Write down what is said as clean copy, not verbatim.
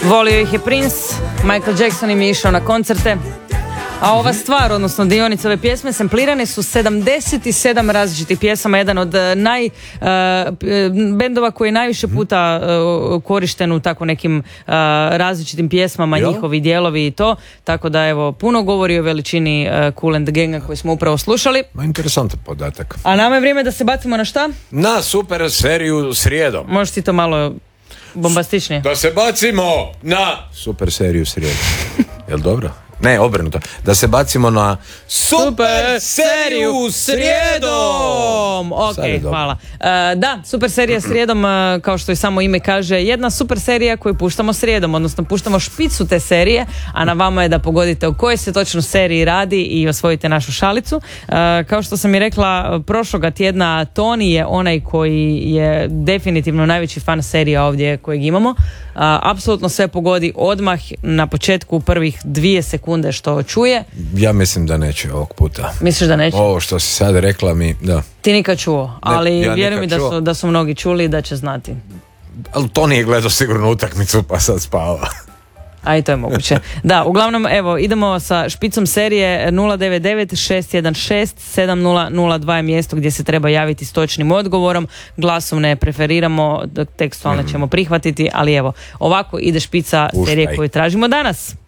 Volio ih je Prince, Michael Jackson im je išao na koncerte. A ova stvar, odnosno dionice ove pjesme, samplirane su 77 različitih pjesama, jedan od bendova koji je najviše puta korišten u tako nekim različitim pjesmama, njihovi dijelovi i to, tako da evo, puno govori o veličini Kool and the Ganga koji smo upravo slušali. Interesantan podatak. A nama je vrijeme da se bacimo na šta? Na super seriju Srijedom. Možeš ti to malo bombastičnije? Da se bacimo na super seriju Srijedom. Jel dobro? Ne, obrnuto. Da se bacimo na super seriju Srijedom. Ok, hvala. Da, super serija Srijedom, kao što i samo ime kaže, jedna super serija koju puštamo srijedom, odnosno puštamo špicu te serije, a na vama je da pogodite o kojoj se točno seriji radi i osvojite našu šalicu. Kao što sam i rekla, prošloga tjedna Toni je onaj koji je definitivno najveći fan serija ovdje kojeg imamo. Apsolutno sve pogodi odmah na početku prvih 2 sekunde što čuje. Ja mislim da neće ovog puta. Misliš da neće? Ovo što si sad rekla mi, da. Ti nikad čuo, ali ja vjeruj mi da su mnogi čuli i da će znati. Ali to nije gledao sigurno utakmicu pa sad spava. A i to je moguće. Da, uglavnom, evo, idemo sa špicom serije 099-616-7002 je mjesto gdje se treba javiti s točnim odgovorom. Glasom ne preferiramo, tekstualno ćemo prihvatiti, ali evo, ovako ide špica serije koju tražimo danas.